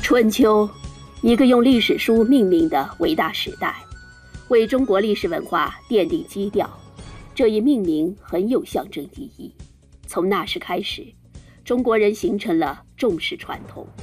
春秋，一个用历史书命名的伟大时代，为中国历史文化奠定基调。这一命名很有象征意义。从那时开始，中国人形成了重视传统、